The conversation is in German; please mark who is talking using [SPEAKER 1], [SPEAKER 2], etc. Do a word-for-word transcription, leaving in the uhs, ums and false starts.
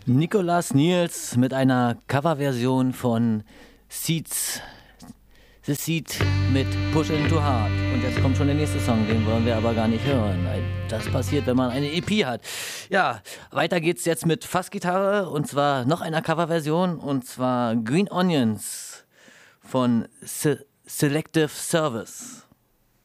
[SPEAKER 1] Nicolas Niels mit einer Coverversion von Seeds, The Seed mit Pushing Too Hard. Und jetzt kommt schon der nächste Song, den wollen wir aber gar nicht hören. Das passiert, wenn man eine E P hat. Ja, weiter geht's jetzt mit Fassgitarre und zwar noch einer Coverversion und zwar Green Onions von Se- Selective Service.